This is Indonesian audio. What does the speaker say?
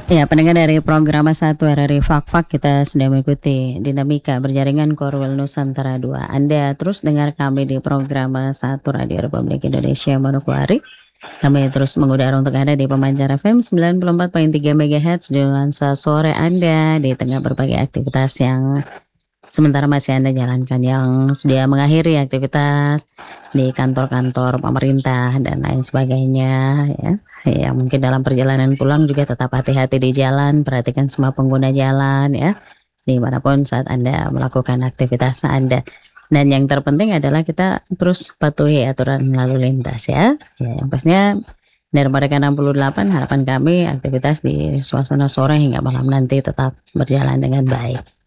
Ya, pendengar dari program Satu RRI Fak-Fak, kita sedang mengikuti dinamika berjaringan Korwil Nusantara 2. Anda terus dengar kami di program Satu Radio Republik Indonesia Manokwari. Kami terus mengudara untuk Anda di Pemancar FM 94,3 MHz dengan sore Anda di tengah berbagai aktivitas yang sementara masih Anda jalankan, yang sudah mengakhiri aktivitas di kantor-kantor pemerintah dan lain sebagainya, ya. Ya, mungkin dalam perjalanan pulang juga tetap hati-hati di jalan, perhatikan semua pengguna jalan, ya, dimanapun saat Anda melakukan aktivitas Anda. Dan yang terpenting adalah kita terus patuhi aturan lalu lintas, ya. Ya, yang pastinya dari mereka 68, harapan kami aktivitas di suasana sore hingga malam nanti tetap berjalan dengan baik.